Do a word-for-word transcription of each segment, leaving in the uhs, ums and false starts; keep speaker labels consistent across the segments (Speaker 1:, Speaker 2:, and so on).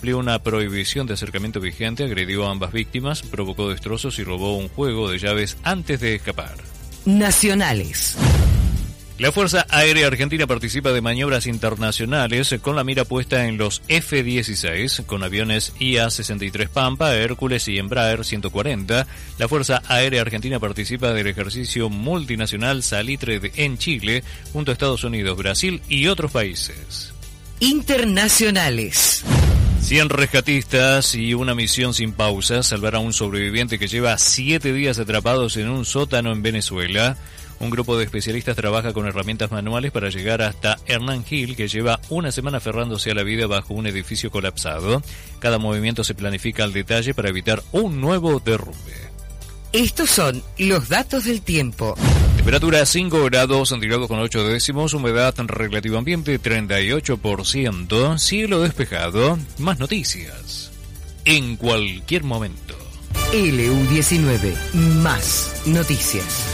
Speaker 1: incumplió una prohibición de acercamiento vigente, agredió a ambas víctimas, provocó destrozos y robó un juego de llaves antes de escapar.
Speaker 2: Nacionales.
Speaker 1: La Fuerza Aérea Argentina participa de maniobras internacionales con la mira puesta en los F dieciséis, con aviones I A sesenta y tres Pampa, Hércules y Embraer ciento cuarenta. La Fuerza Aérea Argentina participa del ejercicio multinacional Salitre de, en Chile, junto a Estados Unidos, Brasil y otros países.
Speaker 2: Internacionales.
Speaker 1: cien rescatistas y una misión sin pausa salvará a un sobreviviente que lleva siete días atrapados en un sótano en Venezuela. Un grupo de especialistas trabaja con herramientas manuales para llegar hasta Hernán Gil, que lleva una semana aferrándose a la vida bajo un edificio colapsado. Cada movimiento se planifica al detalle para evitar un nuevo derrumbe.
Speaker 2: Estos son los datos del tiempo.
Speaker 1: Temperatura cinco grados centígrados con ocho décimos, humedad relativa ambiente treinta y ocho por ciento, cielo despejado. Más noticias en cualquier momento.
Speaker 2: L U diecinueve, más noticias.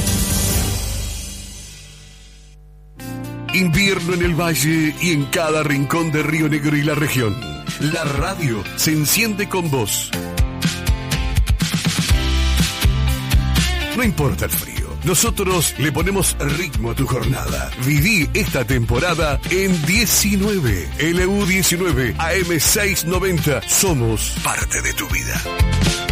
Speaker 3: Invierno en el valle y en cada rincón de Río Negro y la región. La radio se enciende con vos. No importa el frío, nosotros le ponemos ritmo a tu jornada. Viví esta temporada en diecinueve. L U diecinueve, A M seiscientos noventa. Somos parte de tu vida.